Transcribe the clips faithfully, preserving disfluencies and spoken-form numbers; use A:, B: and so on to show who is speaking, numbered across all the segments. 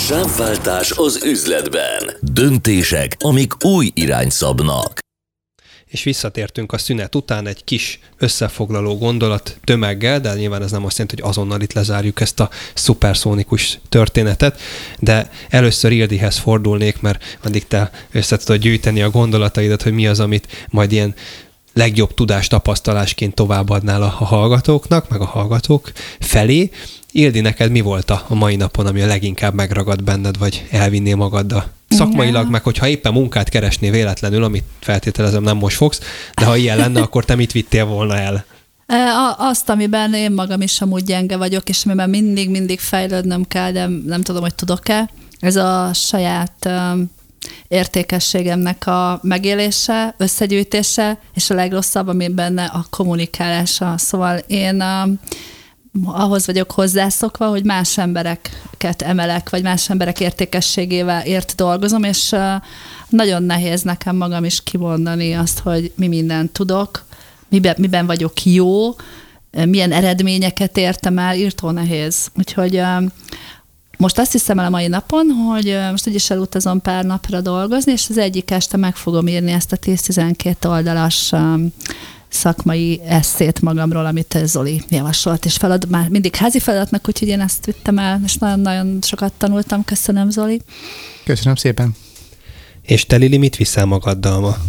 A: Sávváltás az üzletben. Döntések, amik új irányt szabnak.
B: És visszatértünk a szünet után egy kis összefoglaló gondolat tömeggel, de nyilván ez nem azt jelenti, hogy azonnal itt lezárjuk ezt a szuperszónikus történetet, de először Ildihez fordulnék, mert addig te össze tudod gyűjteni a gondolataidat, hogy mi az, amit majd ilyen legjobb tudás tapasztalásként továbbadnál a hallgatóknak, meg a hallgatók felé. Ildi, neked mi volt a mai napon, ami a leginkább megragad benned, vagy elvinnél magaddal? Szakmailag, ja. Meg hogyha éppen munkát keresnél véletlenül, amit feltételezem nem most fogsz, de ha ilyen lenne, akkor te mit vittél volna el?
C: Azt, amiben én magam is amúgy gyenge vagyok, és amiben mindig-mindig fejlődnöm kell, de nem tudom, hogy tudok-e. Ez a saját értékességemnek a megélése, összegyűjtése, és a legrosszabb, ami benne a kommunikálása. Szóval én ahhoz vagyok hozzászokva, hogy más embereket emelek, vagy más emberek értékességével ért dolgozom, és nagyon nehéz nekem magam is kimondani azt, hogy mi mindent tudok, miben, miben vagyok jó, milyen eredményeket értem el, írtó nehéz. Úgyhogy most azt hiszem el a mai napon, hogy most úgyis elutazom pár napra dolgozni, és az egyik este meg fogom írni ezt a tíz-tizenkét oldalas szakmai esszét magamról, amit Zoli javasolt, és felad, már mindig házi feladatnak, úgyhogy én ezt vittem el, és nagyon-nagyon sokat tanultam. Köszönöm, Zoli.
D: Köszönöm szépen.
B: És te, Lili, mit viszel magaddal ma?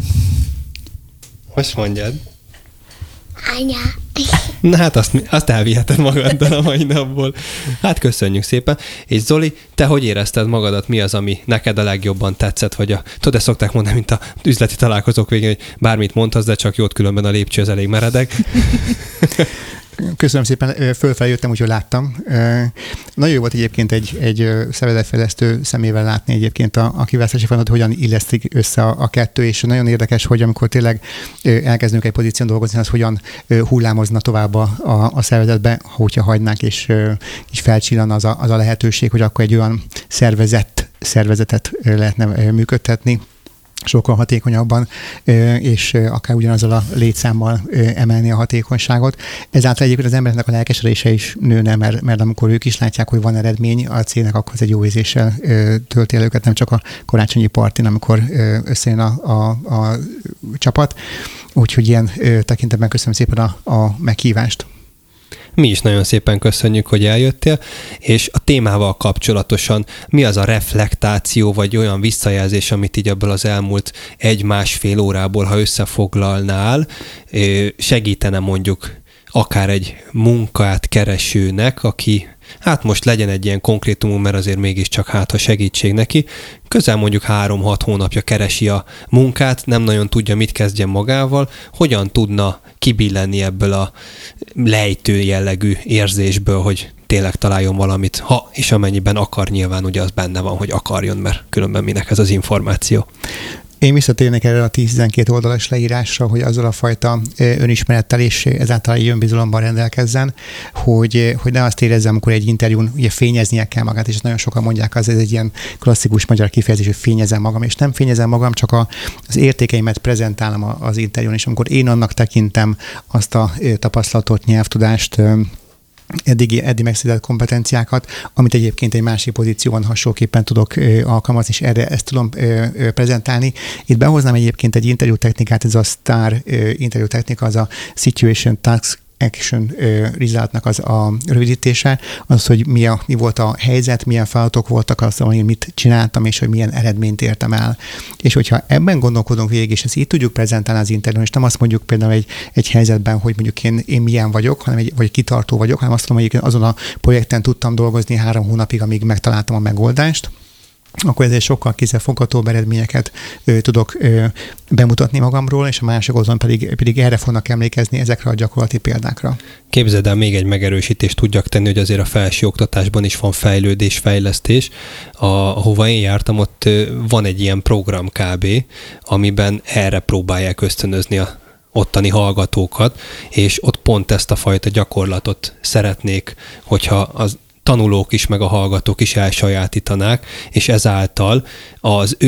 B: Most mondjad.
E: Anya.
B: Na hát azt, azt elviheted magaddal a mai napból. Hát köszönjük szépen. És Zoli, te hogy érezted magadat? Mi az, ami neked a legjobban tetszett? Vagy a, tudod, ezt szokták mondani, mint a üzleti találkozók végén, hogy bármit mondhatsz, de csak jót, különben a lépcső az elég meredek.
D: Köszönöm szépen, fölfelé jöttem, úgyhogy láttam. Nagyon jó volt egyébként egy, egy szervezetfejlesztő szemével látni egyébként a, a kiválasztási folyamatot, hogyan illesztik össze a, a kettő, és nagyon érdekes, hogy amikor tényleg elkezdünk egy pozíción dolgozni, az hogyan hullámozna tovább a, a, a szervezetbe, hogyha hagynánk, és, és felcsillan az a, az a lehetőség, hogy akkor egy olyan szervezet, szervezetet lehetne működtetni, sokkal hatékonyabban, és akár ugyanazzal a létszámmal emelni a hatékonyságot. Ezáltal egyébként az embereknek a lelkesedése is nőne, mert, mert amikor ők is látják, hogy van eredmény a cégnek, akkor az egy jó érzéssel tölti el őket, nem csak a karácsonyi partin, amikor összejön a, a, a csapat. Úgyhogy ilyen tekintetben köszönöm szépen a, a meghívást.
B: Mi is nagyon szépen köszönjük, hogy eljöttél, és a témával kapcsolatosan mi az a reflektáció, vagy olyan visszajelzés, amit így ebből az elmúlt egy-másfél órából, ha összefoglalnál, segítene mondjuk akár egy munkát keresőnek, aki hát most legyen egy ilyen konkrétumunk, mert azért mégiscsak hát, ha segítség neki, közel mondjuk három-hat hónapja keresi a munkát, nem nagyon tudja, mit kezdjen magával, hogyan tudna kibillenni ebből a lejtő jellegű érzésből, hogy tényleg találjon valamit, ha és amennyiben akar, nyilván ugye az benne van, hogy akarjon, mert különben minek ez az információ.
D: Én visszatérnék erre a tíz-tizenkét oldalas leírásra, hogy azzal a fajta önismerettel és ezáltal egy önbizalomban rendelkezzen, hogy, hogy ne azt érezzem, amikor egy interjún ugye fényeznie kell magát, és nagyon sokan mondják, az ez egy ilyen klasszikus magyar kifejezés, hogy fényezem magam, és nem fényezem magam, csak a, az értékeimet prezentálom az interjún, és amikor én annak tekintem azt a tapasztalatot, nyelvtudást, eddig, eddig megszerzett kompetenciákat, amit egyébként egy másik pozícióban hasonlóképpen tudok ö, alkalmazni, és erre ezt tudom ö, ö, prezentálni. Itt behoznám egyébként egy interjú technikát, ez a STAR ö, interjú technika, az a Situation Task Action Resultnak az a rövidítése, az, hogy mi, a, mi volt a helyzet, milyen feladatok voltak, azt, hogy mit csináltam, és hogy milyen eredményt értem el. És hogyha ebben gondolkodunk végig, és ezt így tudjuk prezentálni az interjún, és nem azt mondjuk például egy, egy helyzetben, hogy mondjuk én, én milyen vagyok, hanem egy, vagy kitartó vagyok, hanem azt mondom, hogy azon a projekten tudtam dolgozni három hónapig, amíg megtaláltam a megoldást, akkor ezért sokkal kézzelfoghatóbb eredményeket ö, tudok ö, bemutatni magamról, és a másik oldalon pedig, pedig erre fognak emlékezni, ezekre a gyakorlati példákra.
B: Képzeld el, még egy megerősítést tudjak tenni, hogy azért a felsőoktatásban is van fejlődés, fejlesztés. A, ahova én jártam, ott van egy ilyen program kb., amiben erre próbálják ösztönözni a ottani hallgatókat, és ott pont ezt a fajta gyakorlatot szeretnék, hogyha az tanulók is, meg a hallgatók is elsajátítanák, és ezáltal az ő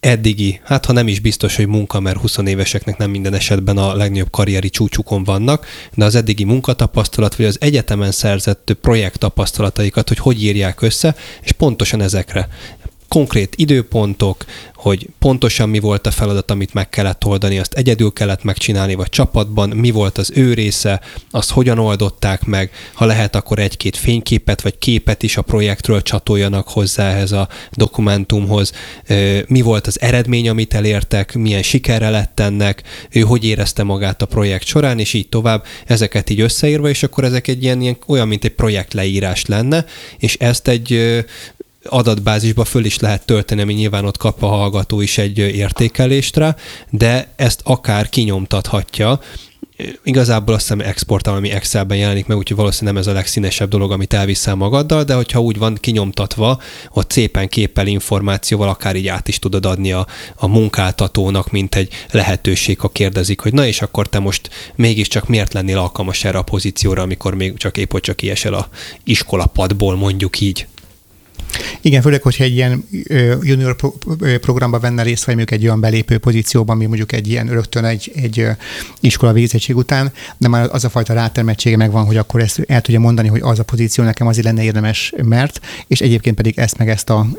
B: eddigi, hát ha nem is biztos, hogy munka, mert húsz éveseknek nem minden esetben a legnagyobb karrieri csúcsukon vannak, de az eddigi munkatapasztalat, vagy az egyetemen szerzett projekttapasztalataikat, hogy hogy írják össze, és pontosan ezekre. Konkrét időpontok, hogy pontosan mi volt a feladat, amit meg kellett oldani, azt egyedül kellett megcsinálni, vagy csapatban, mi volt az ő része, azt hogyan oldották meg, ha lehet, akkor egy-két fényképet, vagy képet is a projektről csatoljanak hozzá ehhez a dokumentumhoz, mi volt az eredmény, amit elértek, milyen sikerre lett ennek, ő hogy érezte magát a projekt során, és így tovább, ezeket így összeírva, és akkor ezek egy ilyen, ilyen olyan, mint egy projektleírás lenne, és ezt egy adatbázisba föl is lehet tölteni, ami nyilván ott kap a hallgató is egy értékelést rá, de ezt akár kinyomtathatja. Igazából azt hiszem exportál, ami Excelben jelenik meg, úgyhogy valószínűleg nem ez a legszínesebb dolog, amit elviszel magaddal, de hogyha úgy van kinyomtatva, ott szépen képpel, információval akár így át is tudod adni a, a munkáltatónak, mint egy lehetőség, ha kérdezik, hogy na és akkor te most mégiscsak miért lennél alkalmas erre a pozícióra, amikor még csak épp hogy csak kiesel a iskolapadból, mondjuk így.
D: Igen, főleg, hogyha egy ilyen junior pro, programba venne részt, vagy mondjuk egy olyan belépő pozícióban, ami mondjuk egy ilyen rögtön egy, egy iskola végzettség után, de már az a fajta rátermettsége megvan, hogy akkor ezt el tudja mondani, hogy az a pozíció nekem azért lenne érdemes, mert, és egyébként pedig ezt meg ezt a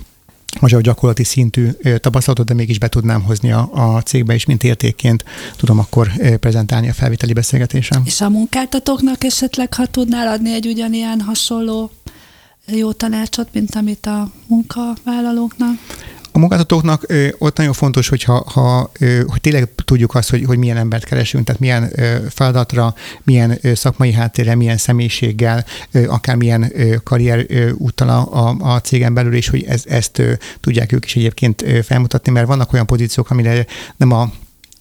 D: magyar gyakorlati szintű tapasztalatot, de mégis be tudnám hozni a, a cégbe is, mint értékként tudom akkor prezentálni a felvételi beszélgetésen. És
C: a munkáltatóknak esetleg, ha tudnál adni egy ugyanilyen hasonló jó tanácsot, mint amit a munkavállalóknak?
D: A munkáltatóknak ö, ott nagyon fontos, hogyha, ha, ö, hogy tényleg tudjuk azt, hogy, hogy milyen embert keresünk, tehát milyen ö, feladatra, milyen ö, szakmai háttérrel, milyen személyiséggel, ö, akár milyen ö, karrier ö, úttal a, a, a cégen belül, és hogy ez, ezt ö, tudják ők is egyébként ö, felmutatni, mert vannak olyan pozíciók, amire nem a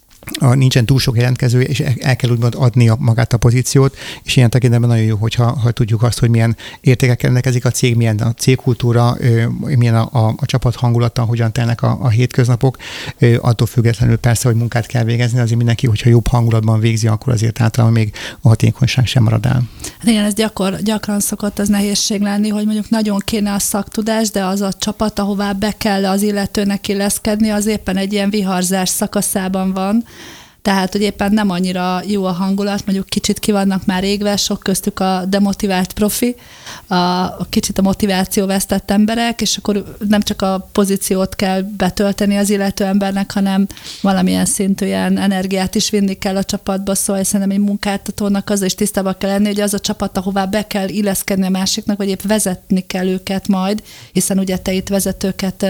D: A, nincsen túl sok jelentkező, és el kell úgymond adni a, magát a pozíciót, és ilyen tekintetben nagyon jó, hogyha ha tudjuk azt, hogy milyen értékekkel rendelkezik a cég, milyen a cégkultúra, milyen a, a, a csapat hangulata, hogyan telnek a, a hétköznapok, attól függetlenül persze, hogy munkát kell végezni, azért mindenki, hogyha jobb hangulatban végzi, akkor azért általában még a hatékonyság sem marad el.
C: Hát igen, ez gyakor, gyakran szokott az nehézség lenni, hogy mondjuk nagyon kéne a szaktudás, de az a csapat, ahová be kell az illetőnek illeszkedni, az éppen egy ilyen viharzás szakaszában van. Tehát, hogy éppen nem annyira jó a hangulat, mondjuk kicsit ki vannak már égve, sok köztük a demotivált profi, a, a kicsit a motiváció vesztett emberek, és akkor nem csak a pozíciót kell betölteni az illető embernek, hanem valamilyen szintű ilyen energiát is vinni kell a csapatba, szóval szerintem egy munkáltatónak az is tisztában kell lenni, hogy az a csapat, ahová be kell illeszkedni a másiknak, vagy épp vezetni kell őket majd, hiszen ugye te itt vezetőket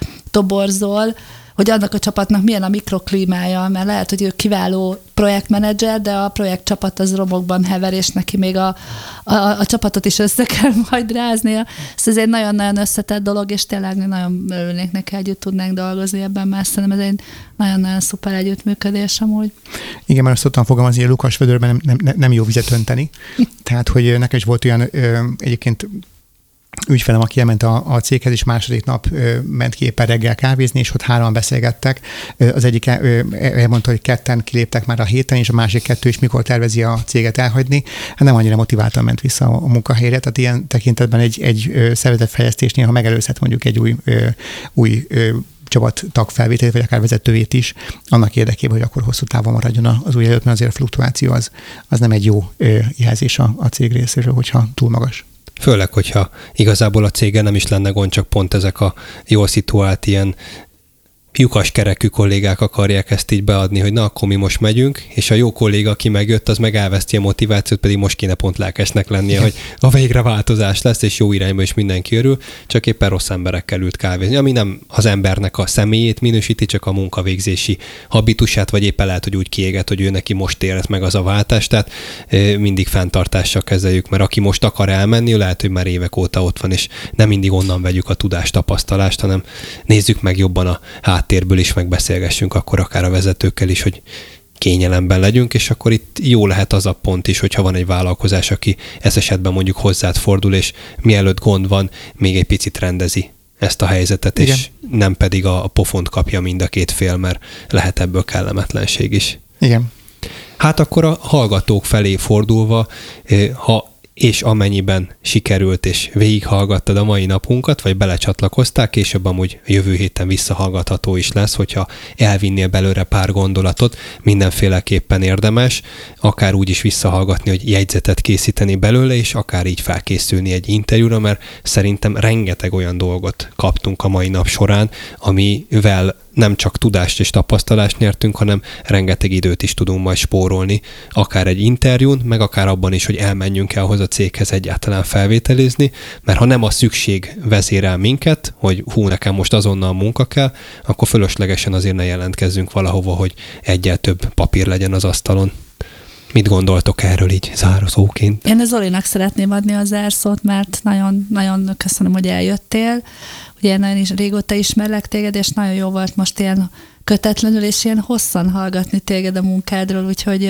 C: toborzol, hogy annak a csapatnak milyen a mikroklímája, mert lehet, hogy ő kiváló projektmenedzser, de a projektcsapat az romokban hever, és neki még a, a, a csapatot is össze kell majd ráznia. Ez egy nagyon-nagyon összetett dolog, és tényleg nagyon örülnék neki, együtt tudnánk dolgozni ebben, mert szerintem ez egy nagyon-nagyon szuper együttműködés amúgy.
D: Igen, mert azt szoktam fogalmazni, hogy a Lukas vödörben nem, nem, nem jó vizet önteni. Tehát, hogy nekem is volt olyan ö, egyébként ügyfelem, aki elment a, a céghez, és második nap ö, ment ki éppen reggel kávézni, és ott hárman beszélgettek. Ö, az egyik ö, elmondta, hogy ketten kiléptek már a héten, és a másik kettő is mikor tervezi a céget elhagyni. Hát nem annyira motiváltan ment vissza a, a munkahelyre, tehát ilyen tekintetben egy, egy szervezetfejlesztésnél, ha megelőzhet mondjuk egy új, ö, új ö, csapattag felvételét, vagy akár vezetőjét is, annak érdekében, hogy akkor hosszú távon maradjon az új előtt, mert azért a fluktuáció az, az nem egy jó ö, jelzés a, a cég részéről, hogyha túl magas.
B: Főleg, hogyha igazából a cégen nem is lenne gond, csak pont ezek a jól szituált ilyen lyukaskerekű kollégák akarják ezt így beadni, hogy na, akkor mi most megyünk, és a jó kolléga, aki megjött, az meg elveszti a motivációt, pedig most kéne pont lelkesnek lennie, hogy a végre változás lesz, és jó irányba is mindenki örül, csak éppen rossz emberekkel ült kávézni, ami nem az embernek a személyét minősíti, csak a munkavégzési habitusát, vagy éppen lehet, hogy úgy kiégett, hogy ő neki most érett meg az a váltás, tehát mindig fenntartással kezeljük, mert aki most akar elmenni, lehet, hogy már évek óta ott van, és nem mindig onnan vegyük a tudást, tapasztalást, hanem nézzük meg jobban a háttérből is, megbeszélgessünk akkor akár a vezetőkkel is, hogy kényelemben legyünk, és akkor itt jó lehet az a pont is, hogyha van egy vállalkozás, aki ez esetben mondjuk hozzád fordul, és mielőtt gond van, még egy picit rendezi ezt a helyzetet, igen. És nem pedig a, a pofont kapja mind a két fél, mert lehet ebből kellemetlenség is.
D: Igen.
B: Hát akkor a hallgatók felé fordulva, ha és amennyiben sikerült, és végighallgattad a mai napunkat, vagy belecsatlakoztál, később amúgy jövő héten visszahallgatható is lesz, hogyha elvinnél belőle pár gondolatot, mindenféleképpen érdemes, akár úgy is visszahallgatni, hogy jegyzetet készíteni belőle, és akár így felkészülni egy interjúra, mert szerintem rengeteg olyan dolgot kaptunk a mai nap során, amivel nem csak tudást és tapasztalást nyertünk, hanem rengeteg időt is tudunk majd spórolni, akár egy interjún, meg akár abban is, hogy elmenjünk el ahhoz a céghez egyáltalán felvételizni, mert ha nem a szükség vezérel minket, hogy hú, nekem most azonnal munka kell, akkor fölöslegesen azért ne jelentkezzünk valahova, hogy egyel több papír legyen az asztalon. Mit gondoltok erről így zárószóként?
C: Én Zolinak szeretném adni a zárszót, mert nagyon, nagyon köszönöm, hogy eljöttél. Ugye nagyon is régóta ismerlek téged, és nagyon jó volt most ilyen kötetlenül, és ilyen hosszan hallgatni téged a munkádról, úgyhogy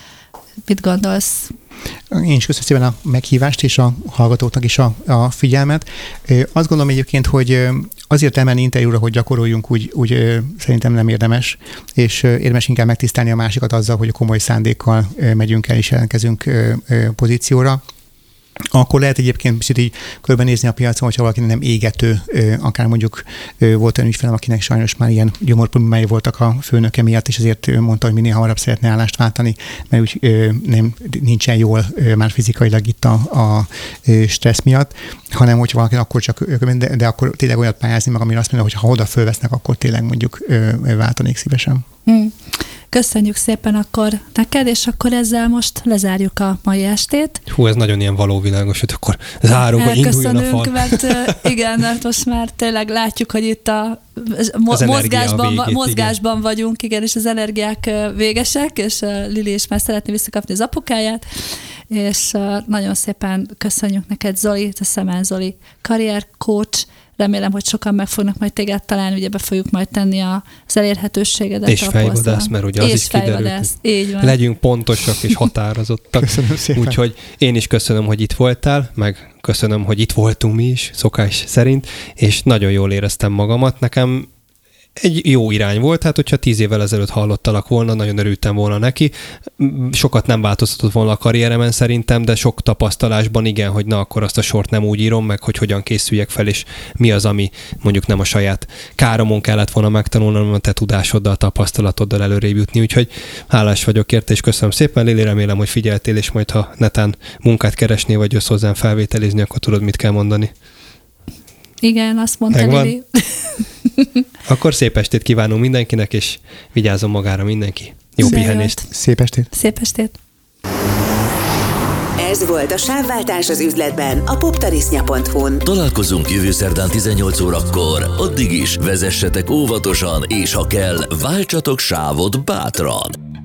C: mit gondolsz?
D: Én is köszönöm szépen a meghívást és a hallgatóknak is a, a figyelmet. Azt gondolom egyébként, hogy azért elmenni interjúra, hogy gyakoroljunk, úgy, úgy szerintem nem érdemes, és érdemes inkább megtisztelni a másikat azzal, hogy komoly szándékkal megyünk el és jelentkezünk pozícióra. Akkor lehet egyébként picit így körbenézni a piacon, hogyha valaki nem égető, akár mondjuk volt olyan ügyfelem, akinek sajnos már ilyen gyomorproblémái voltak a főnöke miatt, és azért mondta, hogy minél hamarabb szeretne állást váltani, mert úgy nem, nincsen jól már fizikailag itt a, a stressz miatt, hanem hogyha valaki akkor csak, de, de akkor tényleg olyat pályázni meg, amire azt mondja, hogy ha oda fölvesznek, akkor tényleg mondjuk váltanék szívesen. Hmm.
C: Köszönjük szépen akkor neked, és akkor ezzel most lezárjuk a mai estét.
B: Hú, ez nagyon ilyen valóvilágos, hogy akkor zárunk, hogy induljon a fal.
C: Mert igen, mert most már tényleg látjuk, hogy itt a mo- mozgásban, végét, mozgásban vagyunk, igen, és az energiák végesek, és Lili is már szeretné visszakapni az apukáját, és nagyon szépen köszönjük neked, Zoli, a Szemán Zoli karrier coach. Remélem, hogy sokan meg fognak majd téged találni, ugye be fogjuk majd tenni az elérhetőségedet.
B: És fejvadász, mert ugye az
C: és
B: is kiderült.
C: Így van.
B: Legyünk pontosak és határozottak.
D: Köszönöm szépen.
B: Úgyhogy én is köszönöm, hogy itt voltál, meg köszönöm, hogy itt voltunk mi is, szokás szerint, és nagyon jól éreztem magamat. Nekem egy jó irány volt, hát hogyha tíz évvel ezelőtt hallottalak volna, nagyon örültem volna neki. Sokat nem változtatott volna a karrieremen szerintem, de sok tapasztalásban igen, hogy na akkor azt a sort nem úgy írom meg, hogy hogyan készüljek fel, és mi az, ami mondjuk nem a saját káromon kellett volna megtanulnom, hanem a te tudásoddal, tapasztalatoddal előrébb jutni. Úgyhogy hálás vagyok érte, és köszönöm szépen, Lili, remélem, hogy figyeltél, és majd ha netán munkát keresnél, vagy jössz hozzám felvételizni, akkor tudod, mit kell mondani.
C: Igen, azt mondta
B: Megvan?
C: Lili.
B: Akkor szép estét kívánunk mindenkinek, és vigyázzon magára mindenki. Jó
C: Szép
B: pihenést.
C: volt.
D: Szép estét.
C: Szép estét.
F: Ez volt a Sávváltás az üzletben a poptarisznya pont hu-n.
A: Találkozunk jövő szerdán tizennyolc órakor. Addig is vezessetek óvatosan, és ha kell, váltsatok sávot bátran.